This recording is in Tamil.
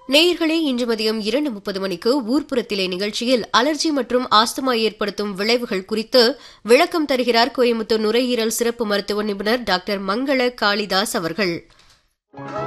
நேயர்களே, இன்று மதியம் 2:30 மணிக்கு ஊர்ப்புறத்திலே நிகழ்ச்சியில் அலர்ஜி மற்றும் ஆஸ்துமா ஏற்படுத்தும் விளைவுகள் குறித்து விளக்கம் தருகிறார் கோயம்புத்தூர் நுரையீரல் சிறப்பு மருத்துவ நிபுணர் டாக்டர் மங்கள காளிதாஸ் அவர்கள்.